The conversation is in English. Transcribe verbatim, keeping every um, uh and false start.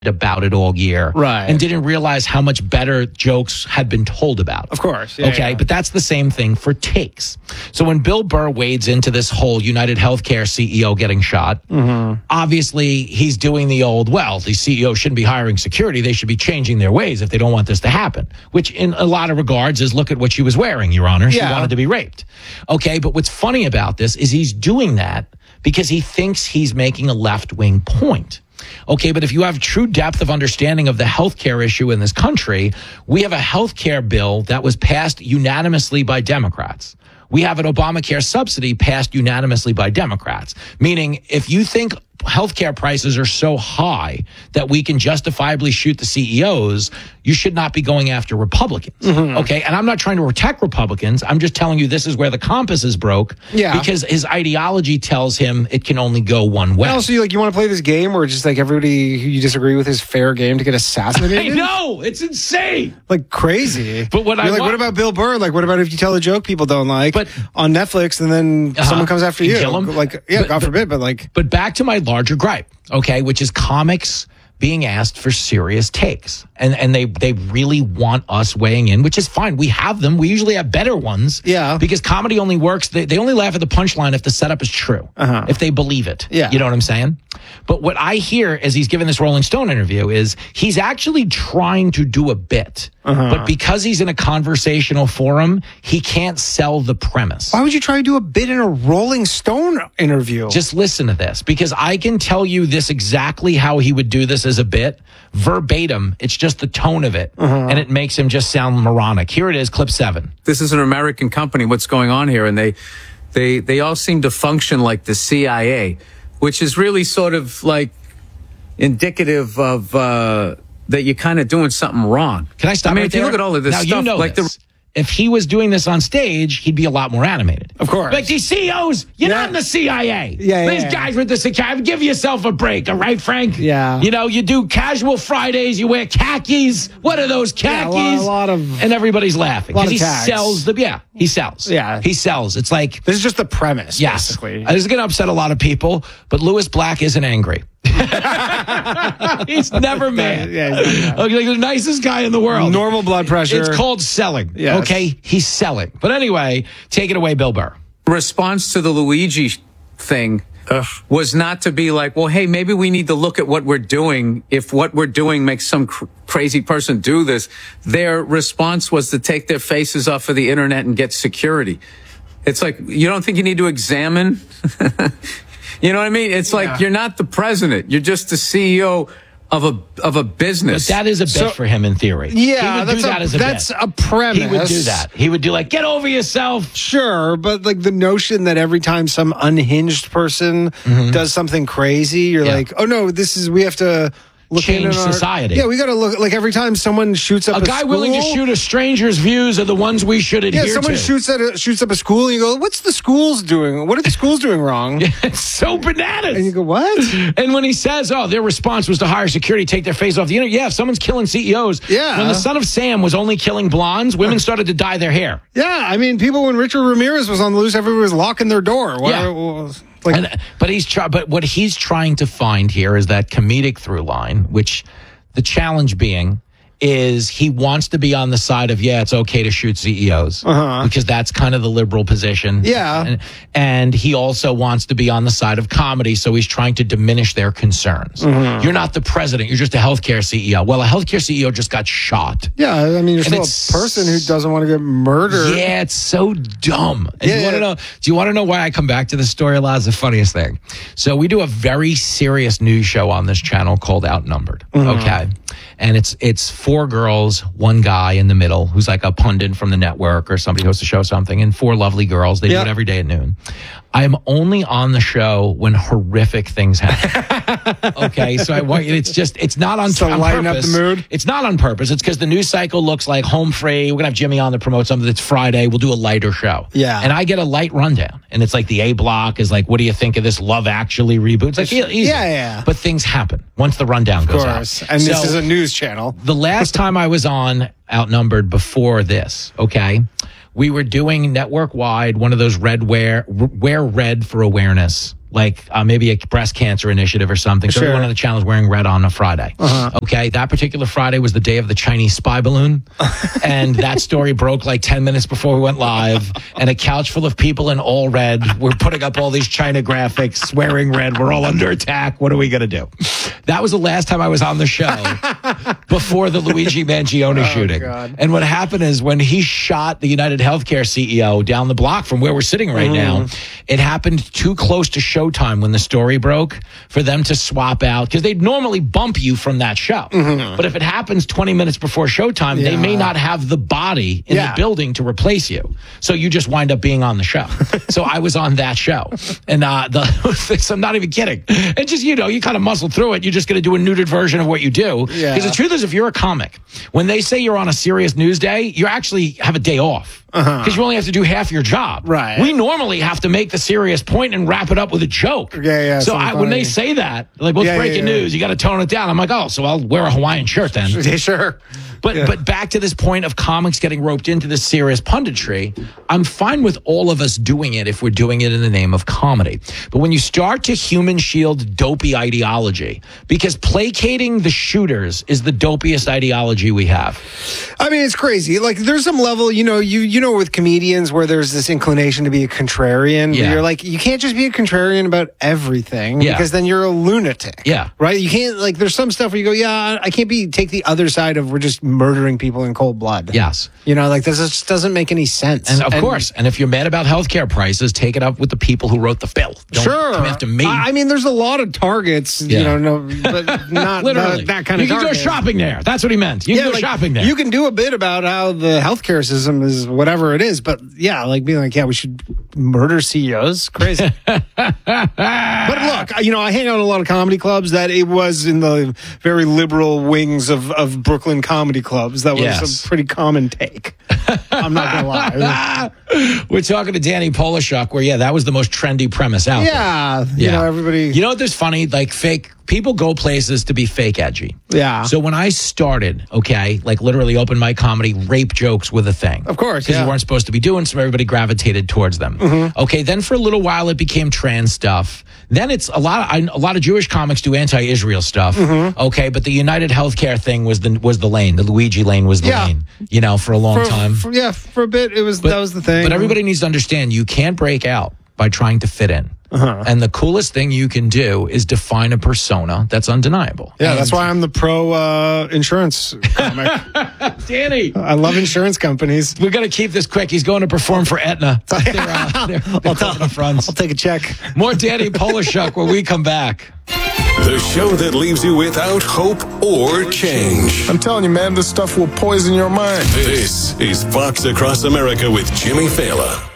about it all year, right, and didn't realize how much better jokes had been told about it. Of course. Yeah, okay, yeah. But that's the same thing for takes. So when Bill Burr wades into this whole United Healthcare C E O getting shot, mm-hmm. obviously he's doing the old, well, the C E O shouldn't be hiring security. They should be changing their ways if they don't want this to happen, which in a lot of regards is look at what she was wearing, Your Honor. She yeah. wanted to be raped. Okay, but what's funny about this is he's doing that because he thinks he's making a left-wing point. Okay, but if you have true depth of understanding of the healthcare issue in this country, we have a healthcare bill that was passed unanimously by Democrats. We have an Obamacare subsidy passed unanimously by Democrats, meaning if you think healthcare prices are so high that we can justifiably shoot the C E Os, you should not be going after Republicans. Mm-hmm. Okay. And I'm not trying to attack Republicans. I'm just telling you this is where the compass is broke. Yeah. Because his ideology tells him it can only go one way. And also, you like you want to play this game where just like everybody who you disagree with is fair game to get assassinated? I know. It's insane. Like crazy. But what You're I like, want, what about Bill Burr? Like, what about if you tell a joke people don't like but, on Netflix and then uh-huh, someone comes after you? Kill him? Like, yeah, but, God but, forbid, but like. But back to my larger gripe, okay, which is comics being asked for serious takes. And and they they really want us weighing in, which is fine. We have them. We usually have better ones. Yeah. Because comedy only works. They, they only laugh at the punchline if the setup is true. Uh-huh. If they believe it. Yeah. You know what I'm saying? But what I hear as he's giving this Rolling Stone interview is he's actually trying to do a bit. Uh-huh. But because he's in a conversational forum, he can't sell the premise. Why would you try to do a bit in a Rolling Stone interview? Just listen to this, because I can tell you this exactly how he would do this as a bit, verbatim. It's just the tone of it, uh-huh. and it makes him just sound moronic. Here it is, clip seven. This is an American company. What's going on here? And they, they, they all seem to function like the C I A, which is really sort of like indicative of uh, that you're kind of doing something wrong. Can I stop? I mean, right if you there? look at all of this now, stuff, you know like this. the. If he was doing this on stage, he'd be a lot more animated. Of course. Like these C E Os, you're yeah. not in the C I A. Yeah, yeah, These yeah. guys with the security, give yourself a break, all right, Frank? Yeah. You know, you do casual Fridays, you wear khakis. What are those khakis? Yeah, a, lot, a lot of... And everybody's laughing. Because he tags. sells the, yeah, he sells. Yeah. He sells. It's like... This is just the premise, yes, basically. This is going to upset a lot of people, but Lewis Black isn't angry. He's never mad. Yeah, yeah. Okay, the nicest guy in the world. Normal blood pressure. It's called selling. Yes. Okay, he's selling. But anyway, take it away, Bill Burr. Response to the Luigi thing Ugh. was not to be like, well, hey, maybe we need to look at what we're doing. If what we're doing makes some cr- crazy person do this, their response was to take their faces off of the internet and get security. It's like, you don't think you need to examine? You know what I mean? It's like, yeah. You're not the president. You're just the C E O of a of a business. But that is a bit so, for him in theory. Yeah, he would that's do that a, as a that's bit. a premise. He would do that. He would do like, get over yourself. Sure, but like the notion that every time some unhinged person mm-hmm. does something crazy, you're yeah. like, oh no, this is, we have to look change in our, society. Yeah, we got to look, like every time someone shoots up a, a guy school, willing to shoot a stranger's views are the ones we should adhere to. Yeah, someone to. shoots at a, shoots up a school and you go, what's the schools doing? What are the schools doing wrong? Yeah, it's so bananas. And you go, what? And when he says, oh, their response was to hire security, take their face off the internet. Yeah, if someone's killing C E Os. Yeah. When the son of Sam was only killing blondes, women started to dye their hair. Yeah, I mean, people, when Richard Ramirez was on the loose, everybody was locking their door. Yeah. What, like, and, but he's try, but what he's trying to find here is that comedic through line, which the challenge being is he wants to be on the side of, yeah, it's okay to shoot C E Os uh-huh. because that's kind of the liberal position. Yeah. And, and he also wants to be on the side of comedy, so he's trying to diminish their concerns. Mm-hmm. You're not the president. You're just a healthcare C E O. Well, a healthcare C E O just got shot. Yeah, I mean, you're and still a person who doesn't want to get murdered. Yeah, it's so dumb. And yeah. you want to know? Do you want to know why I come back to this story a lot? It's the funniest thing. So we do a very serious news show on this channel called Outnumbered. Mm-hmm. Okay. And it's it's four girls, one guy in the middle who's like a pundit from the network or somebody who hosts a show or something, and four lovely girls. They yep. do it every day at noon. I am only on the show when horrific things happen. Okay, so I want you. It's just it's not on, so on lighten purpose. up the mood. It's not on purpose. It's because the news cycle looks like home free. We're gonna have Jimmy on to promote something that's Friday. We'll do a lighter show. Yeah, and I get a light rundown, and it's like the A block is like, what do you think of this Love Actually reboot? It's like easy. Yeah, yeah. But things happen once the rundown goes out. Of course, and this so, is a news channel. The last time I was on Outnumbered before this, okay, we were doing network wide one of those red wear wear red for awareness like uh, maybe a breast cancer initiative or something. So Sure. everyone on the channel is wearing red on a Friday. Uh-huh. Okay, that particular Friday was the day of the Chinese spy balloon, and that story broke like ten minutes before we went live. And a couch full of people in all red. We're putting up all these China graphics, wearing red. We're all under attack. What are we gonna do? That was the last time I was on the show before the Luigi Mangione shooting. God. And what happened is when he shot the United Healthcare C E O down the block from where we're sitting right now, it happened too close to showtime when the story broke for them to swap out, because they'd normally bump you from that show. But if it happens twenty minutes before showtime, they may Yeah. not have the body in Yeah. the building to replace you. So you just wind up being on the show. So I was on that show. And uh, the, I'm not even kidding. And just, you know, you kind of muscle through it. You're just going to do a neutered version of what you do. Yeah. Because the truth is, if you're a comic, when they say you're on a serious news day, you actually have a day off. Because you only have to do half your job. Right. We normally have to make the serious point and wrap it up with a joke. Yeah, yeah, So something I, when they funny. say that, like, what's Yeah, yeah, breaking yeah. news? You got to tone it down. I'm like, oh, so I'll wear a Hawaiian shirt then. Yeah, sure. But Yeah. but back to this point of comics getting roped into this serious punditry, I'm fine with all of us doing it if we're doing it in the name of comedy. But when you start to human shield dopey ideology, because placating the shooters is the dopiest ideology we have. I mean, it's crazy. Like, there's some level, you know, you you know, with comedians where there's this inclination to be a contrarian. Yeah. Where you're like, you can't just be a contrarian about everything, Yeah. because then you're a lunatic. Yeah. Right? You can't, like, there's some stuff where you go, yeah, I can't be, take the other side of we're just murdering people in cold blood. Yes. You know, like, this just doesn't make any sense. And of course, and if you're mad about healthcare prices, take it up with the people who wrote the bill. Don't Sure. come after me. I I mean, there's a lot of targets, Yeah. you know, no, but not Literally. that, that kind you of can target. go shopping there. That's what he meant. You can go like, shopping there. You can do a bit about how the healthcare system is whatever it is, but yeah, like being like, yeah, we should murder C E Os. Crazy. But look, you know, I hang out in a lot of comedy clubs that it was in the very liberal wings of, of Brooklyn comedy clubs. That was Yes. a pretty common take. I'm not going to lie. We're talking to Danny Polishuk, where, yeah, that was the most trendy premise out there. Yeah. You know, everybody. You know what? There's funny, like fake people go places to be fake edgy. Yeah. So when I started, okay, like literally open mic comedy, rape jokes were the thing. Of course, Because yeah. you weren't supposed to be doing, so everybody gravitated towards them. Okay, then for a little while it became trans stuff. Then it's a lot of, I, a lot of Jewish comics do anti-Israel stuff. Okay, but the United Healthcare thing was the was the lane. The Luigi lane was the Yeah. lane, you know, for a long for, time. for- yeah, for a bit, it was that was the thing. But everybody needs to understand you can't break out by trying to fit in. Uh-huh. And the coolest thing you can do is define a persona that's undeniable. Yeah, And that's why I'm the pro uh, insurance comic. Danny, I love insurance companies. we're going to keep this quick. He's going to perform for Aetna. They're, uh, they're, they're I'll, tell, the fronts. I'll take a check. More Danny Polishuk when we come back. The show that leaves you without hope or change. I'm telling you, man, this stuff will poison your mind. This is Fox Across America with Jimmy Fallon.